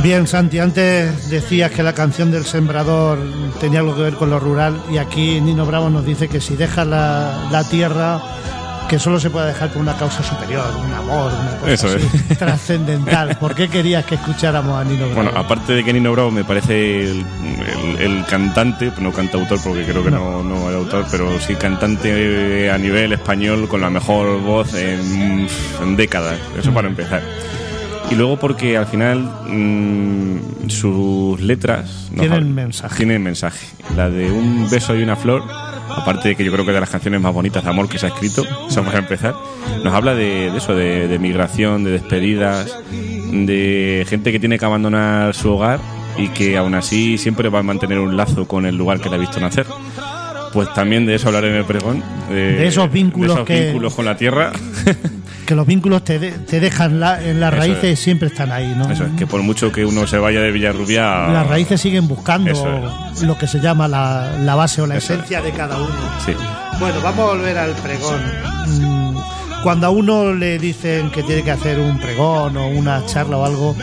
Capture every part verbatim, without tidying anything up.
Bien, Santi, antes decías que la canción del Sembrador tenía algo que ver con lo rural, y aquí Nino Bravo nos dice que si dejas la, la tierra, que solo se puede dejar por una causa superior, un amor, una cosa Eso así, es. trascendental. ¿Por qué querías que escucháramos a Nino Bravo? Bueno, aparte de que Nino Bravo me parece el, el, el cantante, no cantautor porque creo que no, no es autor, pero sí cantante a nivel español con la mejor voz en, en décadas, eso para empezar. Y luego porque al final mmm, sus letras tienen no, mensaje. Tienen mensaje. La de Un beso y una flor, aparte de que yo creo que es de las canciones más bonitas de amor que se ha escrito, eso para empezar, nos habla de, de eso, de, de migración, de despedidas, de gente que tiene que abandonar su hogar y que aún así siempre va a mantener un lazo con el lugar que le ha visto nacer. Pues también de eso hablaré en el pregón, de, de esos vínculos, de esos que, vínculos con la tierra. Que los vínculos te, de, te dejan la, en las raíces, es. Siempre están ahí, ¿no? Eso es, que por mucho que uno se vaya de Villarrubia, las raíces siguen buscando es. lo que se llama la, la base o la eso esencia es. de cada uno. Sí. Bueno, vamos a volver al pregón. Cuando a uno le dicen que tiene que hacer un pregón o una charla o algo,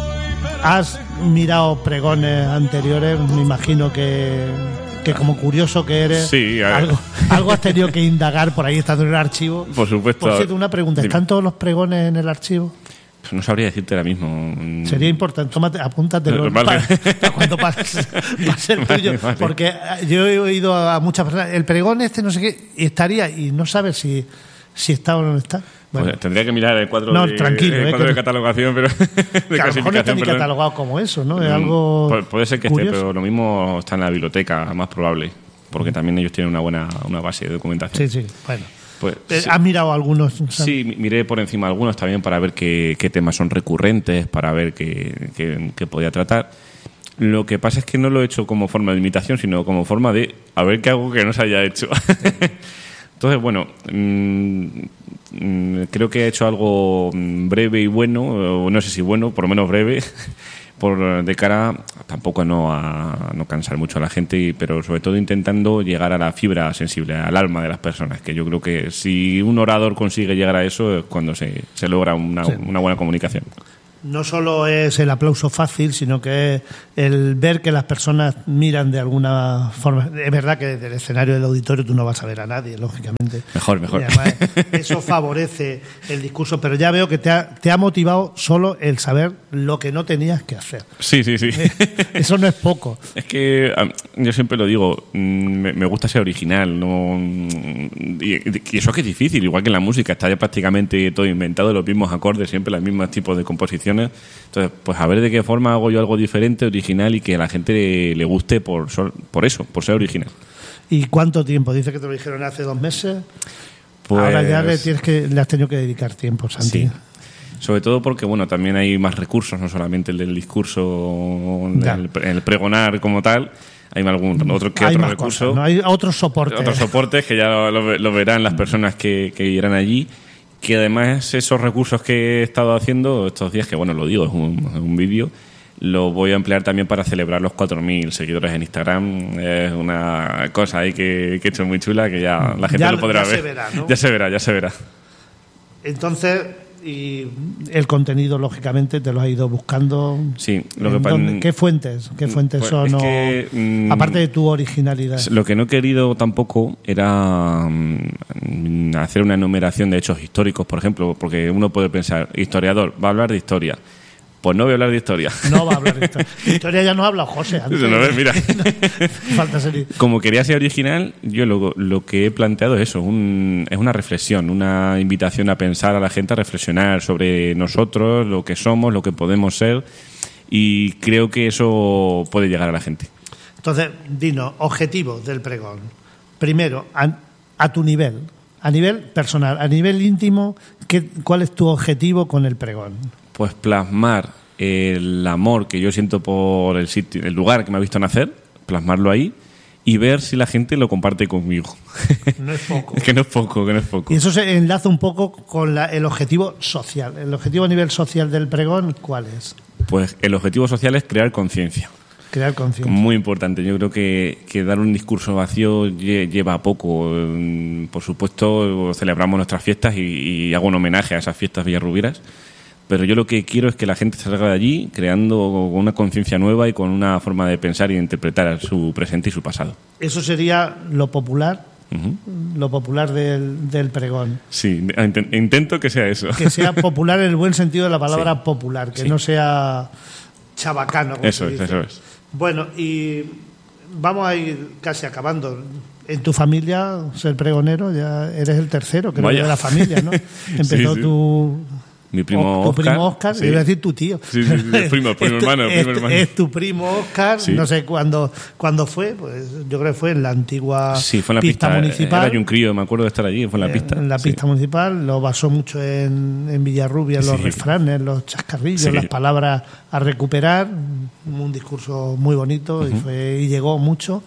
¿has mirado pregones anteriores? Me imagino que... que como curioso que eres, sí, algo, algo has tenido que indagar por ahí estando en el archivo. Por supuesto. Por cierto, una pregunta, ¿están todos los pregones en el archivo? Pues no sabría decirte ahora mismo. Sería importante, tómate, apúntatelo vale. para, para cuando pase, pase el tuyo, vale, vale. Porque yo he oído a muchas personas, el pregón este no sé qué, y estaría, y no sabes si, si está o no está. Bueno. Pues tendría que mirar el cuadro, no, de, tranquilo, el cuadro eh, de catalogación, pero de que a lo mejor no está ni catalogado como eso, ¿no? Es algo Pu- puede ser que curioso. esté, pero lo mismo está en la biblioteca, más probable, porque también ellos tienen una buena una base de documentación. Sí, sí, bueno. Pues, ¿Has sí. mirado algunos? Sí, miré por encima algunos también para ver qué, qué temas son recurrentes, para ver qué, qué, qué podía tratar. Lo que pasa es que no lo he hecho como forma de imitación, sino como forma de a ver qué hago que no se haya hecho. Entonces, bueno, mmm, mmm, creo que he hecho algo breve y bueno, o no sé si bueno, por lo menos breve, por de cara tampoco no a no cansar mucho a la gente, y, pero sobre todo intentando llegar a la fibra sensible, al alma de las personas, que yo creo que si un orador consigue llegar a eso es cuando se, se logra una, sí. una buena comunicación. No solo es el aplauso fácil, sino que es el ver que las personas miran de alguna forma. Es verdad que desde el escenario del auditorio tú no vas a ver a nadie, lógicamente. Mejor, mejor. Y además eso favorece el discurso, pero ya veo que te ha, te ha motivado solo el saber lo que no tenías que hacer. Sí, sí, sí. Eso no es poco. Es que yo siempre lo digo, me, me gusta ser original, no y, y eso que es difícil, igual que en la música, está ya prácticamente todo inventado, los mismos acordes, siempre los mismos tipos de composición. Entonces, pues a ver de qué forma hago yo algo diferente, original, y que a la gente le, le guste por, por eso, por ser original. ¿Y cuánto tiempo? Dice que te lo dijeron hace dos meses. Pues, ahora ya le, tienes que, le has tenido que dedicar tiempo, Santi. Sí. Sobre todo porque, bueno, también hay más recursos, no solamente el del discurso, el, el pregonar como tal. Hay algún otro que hay otro más recurso. Cosas, ¿no? Hay otros soportes. Otros soportes que ya lo, lo, lo verán las personas que, que irán allí. Que además esos recursos que he estado haciendo estos días, que bueno, lo digo, es un, un vídeo, lo voy a emplear también para celebrar los cuatro mil seguidores en Instagram. Es una cosa ahí que, que he hecho muy chula, que ya la gente ya, lo podrá ya ver. Se verá, ¿no? Ya se verá, ya se verá. Entonces, y el contenido, lógicamente, te lo has ido buscando. Sí. Lo que pa- ¿Qué fuentes? ¿Qué fuentes pues son? Es que, o, mmm, aparte de tu originalidad. Lo que no he querido tampoco era mmm, hacer una enumeración de hechos históricos, por ejemplo, porque uno puede pensar, historiador, va a hablar de historia. Pues no voy a hablar de historia. No va a hablar de historia. Historia ya no habla José. Antes. No, mira. Falta ser... Como quería ser original, yo lo, lo que he planteado es eso, un, es una reflexión, una invitación a pensar a la gente, a reflexionar sobre nosotros, lo que somos, lo que podemos ser, y creo que eso puede llegar a la gente. Entonces, dinos, objetivos del pregón. Primero, a, a tu nivel, a nivel personal, a nivel íntimo, ¿qué, ¿cuál es tu objetivo con el pregón? Pues plasmar el amor que yo siento por el sitio, el lugar que me ha visto nacer, plasmarlo ahí y ver si la gente lo comparte conmigo. No es poco. que no es poco, que no es poco. Y eso se enlaza un poco con la, el objetivo social. ¿El objetivo a nivel social del pregón cuál es? Pues el objetivo social es crear conciencia. Crear conciencia. Muy importante. Yo creo que, que dar un discurso vacío lleva poco. Por supuesto, celebramos nuestras fiestas y, y hago un homenaje a esas fiestas villarrubieras. pero yo lo que quiero es que la gente salga de allí creando una conciencia nueva y con una forma de pensar y de interpretar su presente y su pasado. Eso sería lo popular, uh-huh. lo popular del, del pregón. Sí, intento que sea eso. Que sea popular en el buen sentido de la palabra sí. popular, que sí. no sea chabacano. Como eso se es, dice. eso es. Bueno, y vamos a ir casi acabando. En tu familia, ser pregonero, ya eres el tercero, creo, de la familia, ¿no? Empezó sí, sí. tu... Mi primo tu Oscar. primo Oscar, sí. iba a decir tu tío. Sí, sí, sí, el primo, primo es, hermano, es, primo hermano. Es tu primo Oscar, sí. no sé cuándo, cuándo fue, pues yo creo que fue en la antigua sí, fue en la pista, pista municipal. Era yo un crío, me acuerdo de estar allí, fue en la pista. En la pista sí. municipal, lo basó mucho en, en Villarrubia, los sí. refranes, los chascarrillos, sí. las palabras a recuperar, un discurso muy bonito uh-huh. y, fue, y llegó mucho.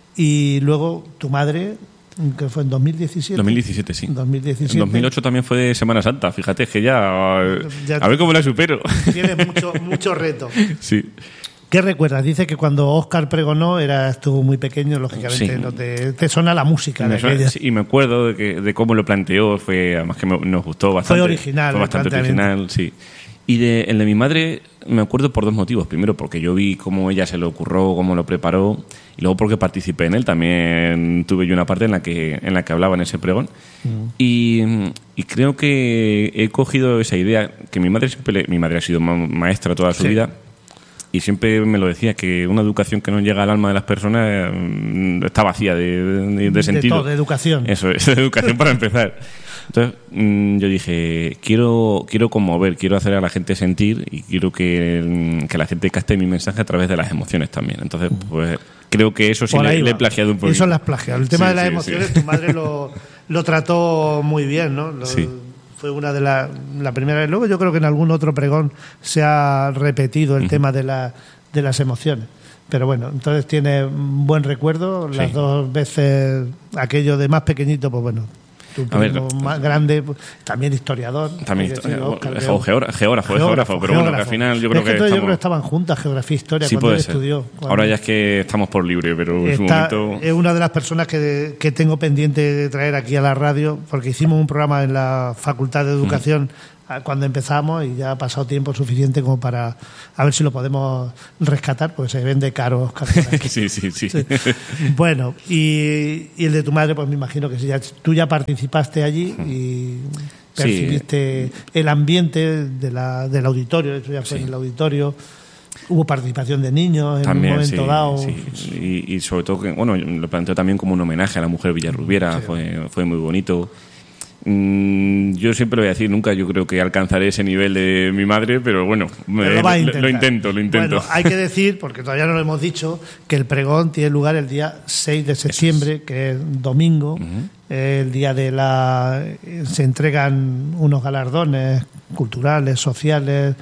Y luego tu madre... que fue en dos mil diecisiete. dos mil diecisiete, sí. dos mil diecisiete. En dos mil ocho también fue Semana Santa, fíjate, es que ya... ya a ver cómo la supero. Tienes mucho, mucho reto. Sí. ¿Qué recuerdas? Dice que cuando Óscar pregonó eras tú muy pequeño, lógicamente sí. no te, te suena la música de suena, sí, y me acuerdo de, que, de cómo lo planteó, fue además que me, nos gustó bastante. Fue original. Fue bastante original, sí. Y de, el de mi madre me acuerdo por dos motivos. Primero, porque yo vi cómo ella se lo ocurrió, cómo lo preparó, y luego porque participé en él. También tuve yo una parte en la que en la que hablaba en ese pregón. Mm. Y, y creo que he cogido esa idea, que mi madre siempre le, mi madre ha sido ma- maestra toda su sí. vida, y siempre me lo decía, que una educación que no llega al alma de las personas eh, está vacía de, de, de sentido. De todo, de educación. Eso es, de educación para empezar. Entonces mmm, yo dije, quiero quiero conmover, quiero hacer a la gente sentir y quiero que, que la gente capte mi mensaje a través de las emociones también. Entonces, pues creo que eso sí le, le he plagiado un poquito. Eso lo has plagiado. El tema sí, de las sí, emociones, sí. tu madre lo, lo trató muy bien, ¿no? Lo, sí. Fue una de las la primera vez. Luego yo creo que en algún otro pregón se ha repetido el uh-huh. tema de, la, de las emociones. Pero bueno, entonces tiene un buen recuerdo. Las sí. dos veces aquello de más pequeñito, pues bueno... Tu primo ver, más grande, también historiador. También historiador, geógrafo, geógrafo, geógrafo, geógrafo, pero bueno, que al final yo creo es que, que estamos... yo creo que estaban juntas, geografía e historia, sí, cuando él ser. estudió. Cuando... Ahora ya es que estamos por libre, pero en su momento... Es una de las personas que, que tengo pendiente de traer aquí a la radio, porque hicimos un programa en la Facultad de Educación uh-huh. cuando empezamos y ya ha pasado tiempo suficiente como para a ver si lo podemos rescatar, porque se vende caro, Oscar. sí, sí, sí, sí. Bueno, y, y el de tu madre, pues me imagino que si ya, tú ya participaste allí y percibiste sí. el ambiente de la, del auditorio, eso ya fue sí. en el auditorio. Hubo participación de niños en también, un momento sí, dado. Sí. Y, y sobre todo, que bueno, lo planteo también como un homenaje a la mujer villarrubiera, sí. fue, fue muy bonito. Yo siempre lo voy a decir, nunca yo creo que alcanzaré ese nivel de mi madre, pero bueno, me, pero lo, lo, lo intento, lo intento. Bueno, hay que decir, porque todavía no lo hemos dicho, que el pregón tiene lugar el día seis de septiembre, es. que es domingo, uh-huh. el día de la... se entregan unos galardones culturales, sociales,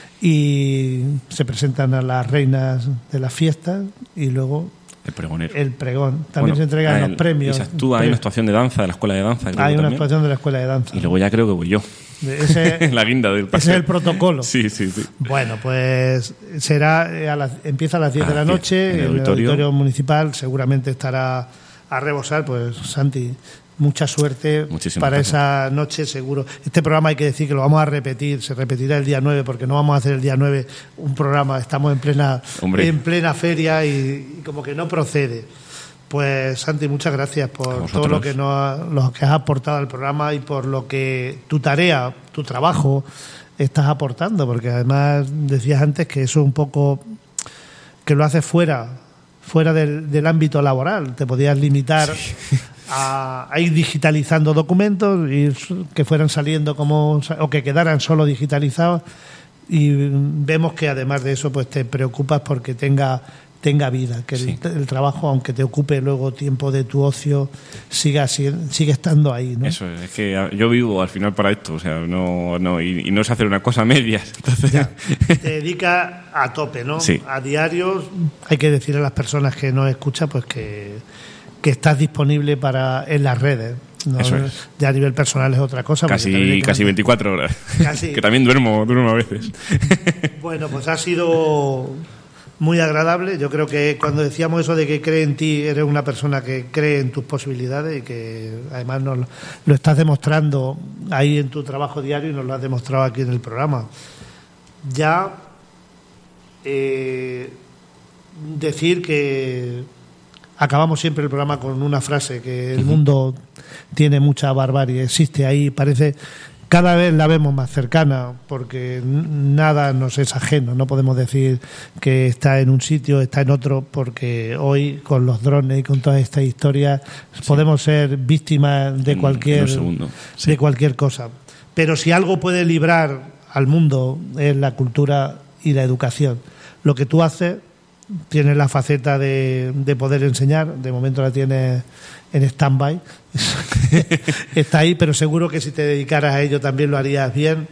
y se presentan a las reinas de las fiestas, y luego... El pregonero. El pregón. También bueno, se entregan el, los premios. Y se actúa, hay una actuación de danza de la escuela de danza. Creo hay una también. actuación de la escuela de danza. Y luego ya creo que voy yo. Ese, la guinda del paseo. Ese es el protocolo. Sí, sí, sí. Bueno, pues será a las, empieza a las diez de la noche en el, el auditorio. auditorio municipal. Seguramente estará a rebosar. Pues Santi, mucha suerte Muchísimas para gracias. esa noche, seguro. Este programa hay que decir que lo vamos a repetir, se repetirá el día nueve, porque no vamos a hacer el día nueve un programa, estamos en plena, en plena feria y, y como que no procede. Pues Santi, muchas gracias por todo lo que, nos, lo que has aportado al programa y por lo que tu tarea, tu trabajo estás aportando, porque además decías antes que eso un poco que lo haces fuera fuera del, del ámbito laboral, te podías limitar sí. a, a ir digitalizando documentos y que fueran saliendo como o que quedaran solo digitalizados, y vemos que además de eso pues te preocupas porque tenga tenga vida, que sí. el, el trabajo, aunque te ocupe luego tiempo de tu ocio, siga sigue estando ahí, ¿no? Eso es, es que yo vivo al final para esto, o sea, no, no y, y no es hacer una cosa a medias. Entonces... Ya, te dedica a tope, ¿no? Sí. A diario. Hay que decir a las personas que nos escuchan, pues que, que estás disponible para en las redes. No, Eso es. Ya a nivel personal es otra cosa. Casi, casi veinticuatro horas. Casi. Que también duermo, duermo a veces. Bueno, pues ha sido muy agradable. Yo creo que cuando decíamos eso de que cree en ti, eres una persona que cree en tus posibilidades y que además nos lo estás demostrando ahí en tu trabajo diario y nos lo has demostrado aquí en el programa. Ya eh, decir que acabamos siempre el programa con una frase, que el mundo tiene mucha barbarie, existe ahí, parece... Cada vez la vemos más cercana porque nada nos es ajeno. No podemos decir que está en un sitio, está en otro, porque hoy con los drones y con todas estas historias sí. podemos ser víctimas de cualquier, sí. de cualquier cosa. Pero si algo puede librar al mundo es la cultura y la educación. Lo que tú haces tienes la faceta de, de poder enseñar. De momento la tienes en stand-by. Está ahí, pero seguro que si te dedicaras a ello también lo harías bien.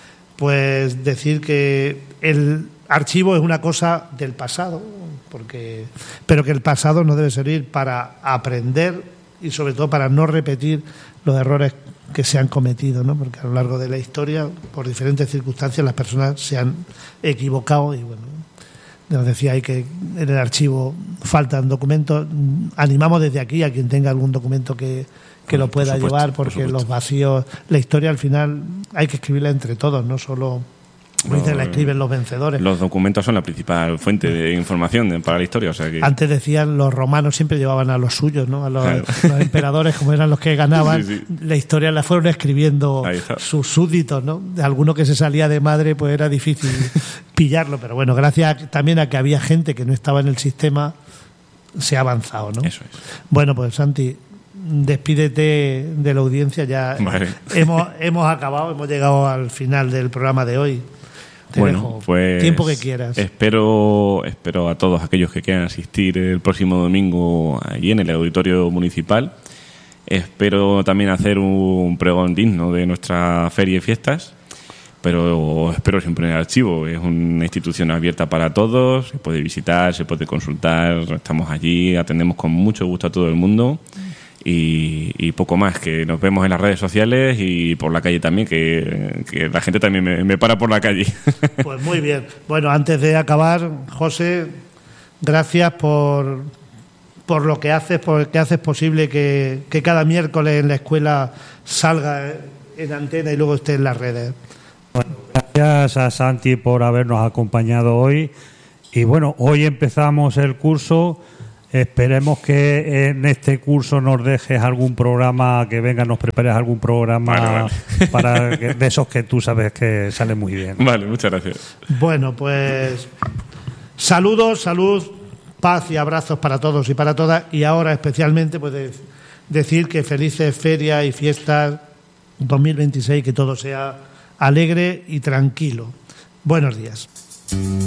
Pues decir que el archivo es una cosa del pasado, porque pero que el pasado nos debe servir para aprender y sobre todo para no repetir los errores que se han cometido, ¿no? Porque a lo largo de la historia, por diferentes circunstancias, las personas se han equivocado y bueno, nos decía ahí que en el archivo faltan documentos. Animamos desde aquí a quien tenga algún documento que, que lo pueda supuesto, llevar, porque por los vacíos, la historia al final hay que escribirla entre todos, no solo como no, dicen, la escriben los vencedores. Los documentos son la principal fuente de información para la historia. O sea que... Antes decían, los romanos siempre llevaban a los suyos, ¿no? A los, claro. los emperadores, como eran los que ganaban, sí, sí. la historia la fueron escribiendo sus súbditos, ¿no? De alguno que se salía de madre, pues era difícil pillarlo, pero bueno, gracias también a que había gente que no estaba en el sistema, se ha avanzado, ¿no? Eso es. Bueno, pues Santi, despídete de la audiencia, ya vale. hemos, hemos acabado, hemos llegado al final del programa de hoy. Te bueno, dejo pues tiempo que quieras. Espero, espero a todos aquellos que quieran asistir el próximo domingo allí en el auditorio municipal. Espero también hacer un pregón digno de nuestra feria y fiestas, pero espero siempre en el archivo. Es una institución abierta para todos, se puede visitar, se puede consultar, estamos allí, atendemos con mucho gusto a todo el mundo. Y, y poco más, que nos vemos en las redes sociales y por la calle también, que, que la gente también me, me para por la calle. Pues muy bien. Bueno, antes de acabar, José, gracias por, por lo que haces, porque haces posible que, que cada miércoles en la escuela salga en antena y luego esté en las redes. Bueno, gracias a Santi por habernos acompañado hoy. Y bueno, hoy empezamos el curso. Esperemos que en este curso nos dejes algún programa, que venga, nos prepares algún programa vale, vale. para que, de esos que tú sabes que salen muy bien. Vale, muchas gracias. Bueno, pues saludos, salud, paz y abrazos para todos y para todas. Y ahora especialmente pues decir que felices ferias y fiestas dos mil veintiséis, que todo sea alegre y tranquilo. Buenos días.